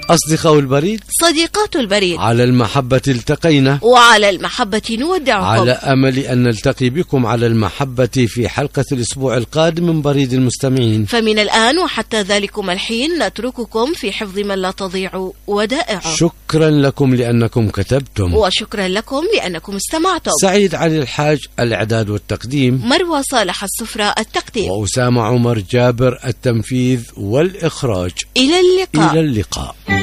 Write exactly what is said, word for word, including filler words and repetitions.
أصدقاء البريد، صديقات البريد، على المحبة التقينا وعلى المحبة نودعكم، على أمل أن نلتقي بكم على المحبة في حلقة الأسبوع القادم من بريد المستمعين. فمن الآن وحتى ذلكم الحين نترككم في حفظ من لا تضيع ودائعه. شكرا لكم لأنكم كتبتم، وشكرا لكم لأنكم استمعتم. سعيد علي الحاج الإعداد والتقديم، مروى صالح السفرة التقديم، وأسامة عمر جابر التنفيذ والإخراج. إلى اللقاء. إلى اللقاء.